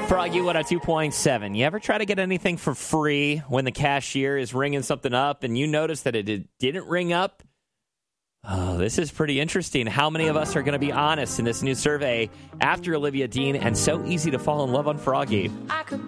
Froggy 102.7. You ever try to get anything for free when the cashier is ringing something up and you notice that it didn't ring up? Oh, this is pretty interesting. How many of us are going to be honest in this new survey after Olivia Dean and So Easy to Fall in Love on Froggy?